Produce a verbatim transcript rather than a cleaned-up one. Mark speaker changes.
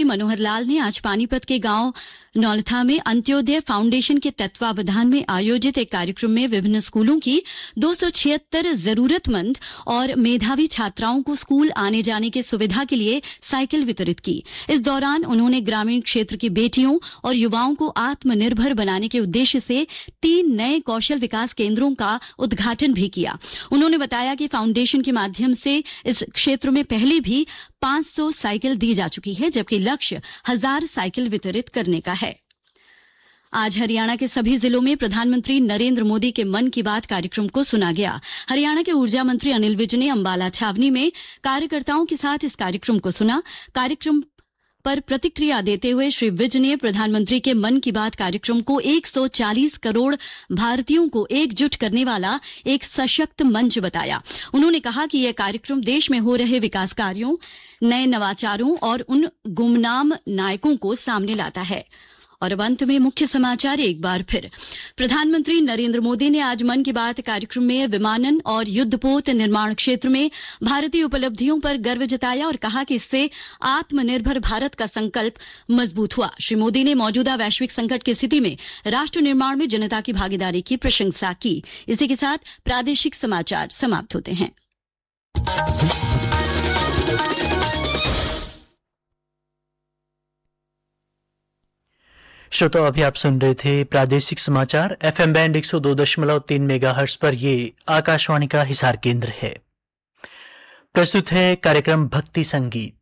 Speaker 1: मनोहर लाल ने आज पानीपत के गांव नौलथा में अंत्योदय फाउंडेशन के तत्वावधान में आयोजित एक कार्यक्रम में विभिन्न स्कूलों की दो सौ छिहत्तर जरूरतमंद और मेधावी छात्राओं को स्कूल आने जाने की सुविधा के लिए साइकिल वितरित की। इस दौरान उन्होंने ग्रामीण क्षेत्र की बेटियों और युवाओं को आत्मनिर्भर बनाने के उद्देश्य से तीन नए कौशल विकास केंद्रों का उद्घाटन भी किया। उन्होंने बताया कि फाउंडेशन के माध्यम से इस क्षेत्र में पहले भी पांच सौ साइकिल दी जा चुकी है, जबकि लक्ष्य हजार साइकिल वितरित करने का है। आज हरियाणा के सभी जिलों में प्रधानमंत्री नरेंद्र मोदी के मन की बात कार्यक्रम को सुना गया। हरियाणा के ऊर्जा मंत्री अनिल विज ने अंबाला छावनी में कार्यकर्ताओं के साथ इस कार्यक्रम को सुना। कार्यक्रम पर प्रतिक्रिया देते हुए श्री विज ने प्रधानमंत्री के मन की बात कार्यक्रम को एक सौ चालीस करोड़ भारतीयों को एकजुट करने वाला एक सशक्त मंच बताया। उन्होंने कहा कि यह कार्यक्रम देश में हो रहे विकास कार्यों, नए नवाचारों और उन गुमनाम नायकों को सामने लाता है। और अब अंत में मुख्य समाचार एक बार फिर। प्रधानमंत्री नरेंद्र मोदी ने आज मन की बात कार्यक्रम में विमानन और युद्धपोत निर्माण क्षेत्र में भारतीय उपलब्धियों पर गर्व जताया और कहा कि इससे आत्मनिर्भर भारत का संकल्प मजबूत हुआ। श्री मोदी ने मौजूदा वैश्विक संकट की स्थिति में राष्ट्र निर्माण में जनता की भागीदारी की प्रशंसा की। इसी के साथ प्रादेशिक समाचार समाप्त होते हैं।
Speaker 2: श्रोताओ, अभी आप सुन रहे थे प्रादेशिक समाचार एफएम बैंड एक सौ दो दशमलव तीन मेगाहर्ट्ज पर। ये आकाशवाणी का हिसार केंद्र है। प्रस्तुत है कार्यक्रम भक्ति संगीत।